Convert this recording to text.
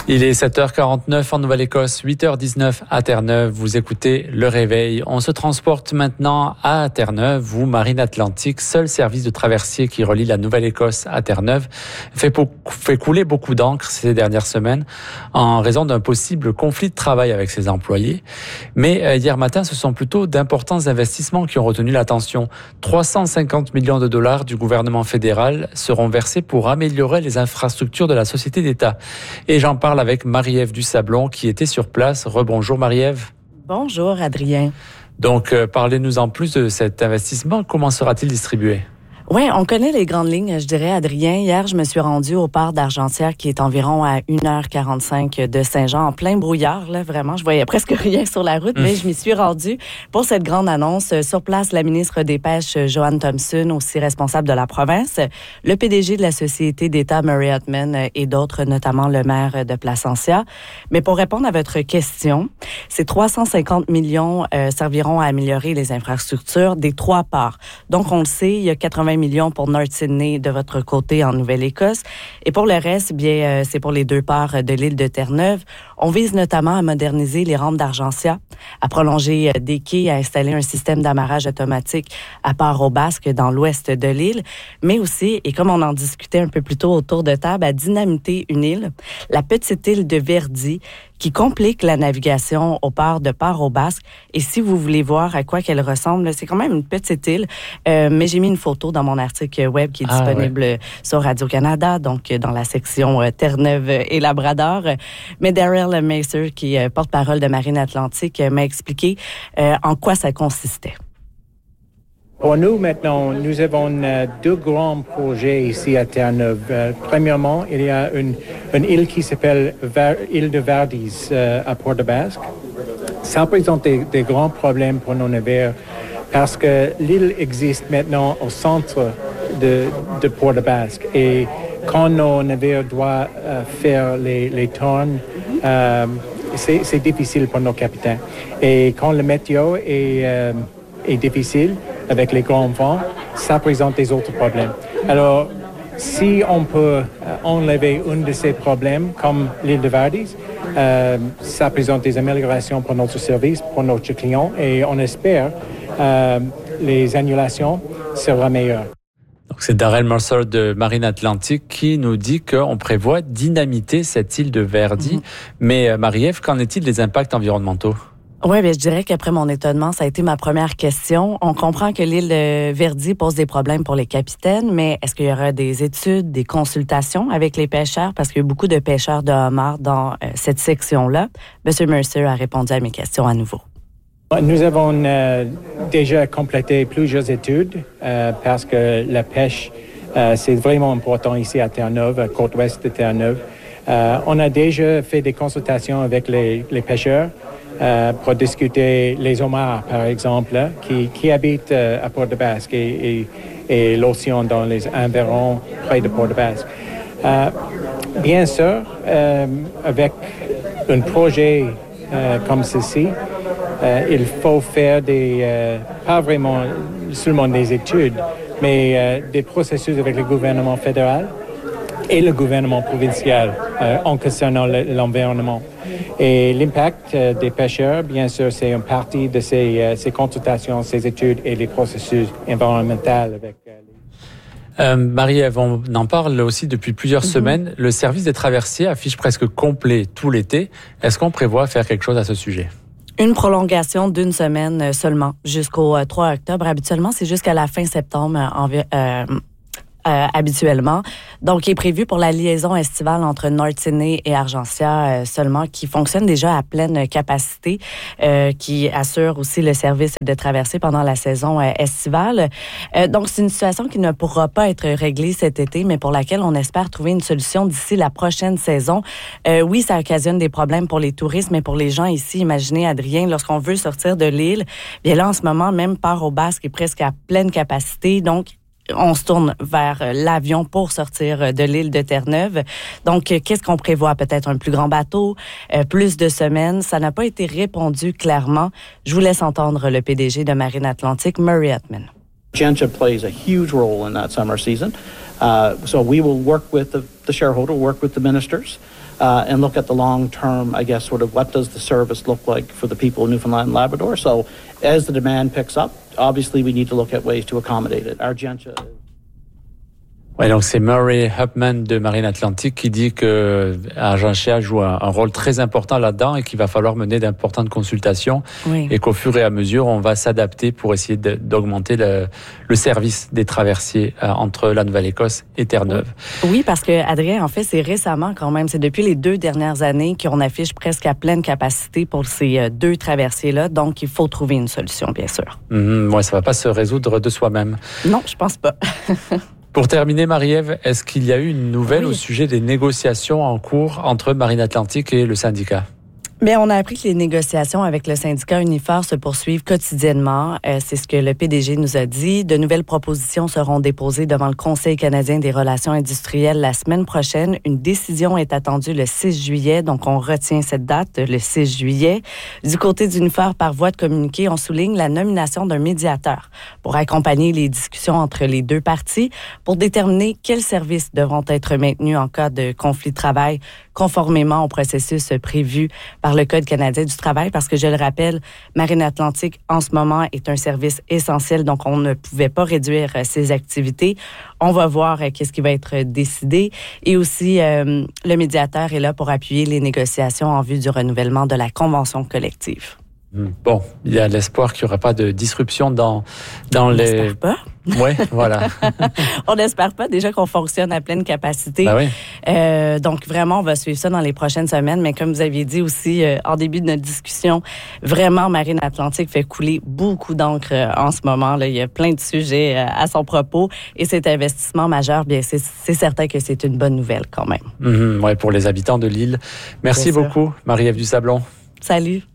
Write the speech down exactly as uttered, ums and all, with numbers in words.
Il est sept heures quarante-neuf en Nouvelle-Écosse, huit heures dix-neuf à Terre-Neuve. Vous écoutez Le Réveil. On se transporte maintenant à Terre-Neuve où Marine Atlantique, seul service de traversier qui relie la Nouvelle-Écosse à Terre-Neuve, fait, pour, fait couler beaucoup d'encre ces dernières semaines en raison d'un possible conflit de travail avec ses employés. Mais hier matin, ce sont plutôt d'importants investissements qui ont retenu l'attention. trois cent cinquante millions de dollars du gouvernement fédéral seront versés pour améliorer les infrastructures de la société d'État. Et j'en parle avec Marie-Ève Dusablon qui était sur place. Rebonjour Marie-Ève. Bonjour Adrien. Donc euh, parlez-nous en plus de cet investissement. Comment sera-t-il distribué? Oui, on connaît les grandes lignes, je dirais, Adrien. Hier, je me suis rendue au port d'Argentière, qui est environ à une heure quarante-cinq de Saint-Jean, en plein brouillard, là, vraiment. Je voyais presque rien sur la route, mmh. mais je m'y suis rendue pour cette grande annonce. Sur place, la ministre des Pêches, Joanne Thompson, aussi responsable de la province, le P D G de la Société d'État, Murray Ottman, et d'autres, notamment le maire de Placencia. Mais pour répondre à votre question, ces trois cent cinquante millions euh, serviront à améliorer les infrastructures des trois ports. Donc, on le sait, il y a quatre-vingts millions pour North Sydney de votre côté en Nouvelle-Écosse. Et pour le reste, bien, euh, c'est pour les deux ports de l'île de Terre-Neuve. On vise notamment à moderniser les rampes d'Argentia, à prolonger euh, des quais, à installer un système d'amarrage automatique à Port-au-Basque dans l'ouest de l'île, mais aussi, et comme on en discutait un peu plus tôt autour de table, à dynamiter une île, la petite île de Verdi, qui complique la navigation au port de Port-au-Basque. Et si vous voulez voir à quoi qu'elle ressemble, c'est quand même une petite île, euh, mais j'ai mis une photo dans mon article web qui est ah, disponible ouais. sur Radio-Canada, donc dans la section euh, Terre-Neuve et Labrador. Mais Daryl Macer, qui est euh, porte-parole de Marine Atlantique, euh, m'a expliqué euh, en quoi ça consistait. Pour nous, maintenant, nous avons euh, deux grands projets ici à Terre-Neuve. Euh, premièrement, il y a une, une île qui s'appelle Ver, île de Verdis euh, à Port-au-Basque. Ça présente des, des grands problèmes pour nos navires parce que l'île existe maintenant au centre de, de Port-au-Basque. Et quand nos navires doivent euh, faire les, les tournes, euh, c'est, c'est difficile pour nos capitaines. Et quand le météo est, euh, est difficile, avec les grands vents, ça présente des autres problèmes. Alors, si on peut enlever un de ces problèmes, comme l'île de Verdis, euh, ça présente des améliorations pour notre service, pour notre client, et on espère euh, les annulations seront meilleures. Donc c'est Daryl Mercer de Marine Atlantique qui nous dit qu'on prévoit dynamiter cette île de Verdi. Mm-hmm. Mais Marie-Ève, qu'en est-il des impacts environnementaux? Oui, bien, je dirais qu'après mon étonnement, ça a été ma première question. On comprend que l'île de Verdi pose des problèmes pour les capitaines, mais est-ce qu'il y aura des études, des consultations avec les pêcheurs? Parce qu'il y a beaucoup de pêcheurs de homards dans euh, cette section-là. Monsieur Mercer a répondu à mes questions à nouveau. Nous avons euh, déjà complété plusieurs études euh, parce que la pêche, euh, c'est vraiment important ici à Terre-Neuve, à côte ouest de Terre-Neuve. Euh, on a déjà fait des consultations avec les, les pêcheurs. Euh, pour discuter les homards, par exemple, qui, qui habitent euh, à Port-au-Basque et, et, et l'océan dans les environs près de Port-au-Basque. Euh, bien sûr, euh, avec un projet euh, comme ceci, euh, il faut faire des, euh, pas vraiment seulement des études, mais euh, des processus avec le gouvernement fédéral et le gouvernement provincial euh, en concernant l'environnement. Et l'impact euh, des pêcheurs, bien sûr, c'est une partie de ces, euh, ces consultations, ces études et les processus environnementaux. Avec, euh, les... euh, Marie-Ève, on en parle aussi depuis plusieurs mm-hmm. semaines. Le service des traversiers affiche presque complet tout l'été. Est-ce qu'on prévoit faire quelque chose à ce sujet? Une prolongation d'une semaine seulement, jusqu'au trois octobre. Habituellement, c'est jusqu'à la fin septembre en, euh, Euh, habituellement. Donc, il est prévu pour la liaison estivale entre North Sydney et Argentia euh, seulement, qui fonctionne déjà à pleine capacité, euh, qui assure aussi le service de traversée pendant la saison euh, estivale. Euh, donc, c'est une situation qui ne pourra pas être réglée cet été, mais pour laquelle on espère trouver une solution d'ici la prochaine saison. Euh, oui, ça occasionne des problèmes pour les touristes, mais pour les gens ici, imaginez, Adrien, lorsqu'on veut sortir de l'île, bien là, en ce moment, même Port-au-Basque est presque à pleine capacité, donc on se tourne vers l'avion pour sortir de l'île de Terre-Neuve. Donc, qu'est-ce qu'on prévoit? Peut-être un plus grand bateau, euh, plus de semaines. Ça n'a pas été répondu clairement. Je vous laisse entendre le P D G de Marine Atlantique, Murray Ottman. Argentia plays a huge role in that summer season. Uh, so we will work with the, the shareholder, work with the ministers, uh, and look at the long term, I guess, sort of what does the service look like for the people of Newfoundland and Labrador. So as the demand picks up, obviously we need to look at ways to accommodate it. Argentia. Ouais, donc c'est Murray Hupman de Marine Atlantique qui dit que Argentia joue un, un rôle très important là-dedans et qu'il va falloir mener d'importantes consultations oui. et qu'au fur et à mesure, on va s'adapter pour essayer de, d'augmenter le, le service des traversiers euh, entre la Nouvelle-Écosse et Terre-Neuve. Oui, parce que Adrien, en fait, c'est récemment quand même, c'est depuis les deux dernières années qu'on affiche presque à pleine capacité pour ces deux traversiers-là, donc il faut trouver une solution, bien sûr. Mm-hmm, ouais, ça va pas se résoudre de soi-même. Non, je pense pas. Pour terminer, Marie-Ève, est-ce qu'il y a eu une nouvelle oui. au sujet des négociations en cours entre Marine Atlantique et le syndicat? Bien, on a appris que les négociations avec le syndicat Unifor se poursuivent quotidiennement. Euh, c'est ce que le P D G nous a dit. De nouvelles propositions seront déposées devant le Conseil canadien des relations industrielles la semaine prochaine. Une décision est attendue le six juillet, donc on retient cette date, le six juillet. Du côté d'Unifor, par voie de communiqué, on souligne la nomination d'un médiateur pour accompagner les discussions entre les deux parties pour déterminer quels services devront être maintenus en cas de conflit de travail conformément au processus prévu par le Code canadien du travail, parce que je le rappelle, Marine Atlantique, en ce moment, est un service essentiel, donc on ne pouvait pas réduire ses activités. On va voir qu'est-ce qui va être décidé. Et aussi, euh, le médiateur est là pour appuyer les négociations en vue du renouvellement de la convention collective. Bon, il y a l'espoir qu'il n'y aura pas de disruption dans, dans on les... On n'espère pas. Oui, voilà. On n'espère pas déjà qu'on fonctionne à pleine capacité. Ben oui. Euh, donc, vraiment, on va suivre ça dans les prochaines semaines. Mais comme vous aviez dit aussi euh, en début de notre discussion, vraiment, Marine Atlantique fait couler beaucoup d'encre euh, en ce moment. Là. Il y a plein de sujets euh, à son propos. Et cet investissement majeur, bien, c'est, c'est certain que c'est une bonne nouvelle quand même. Mm-hmm, ouais, pour les habitants de l'île. Merci beaucoup, Marie-Ève Dusablon. Salut.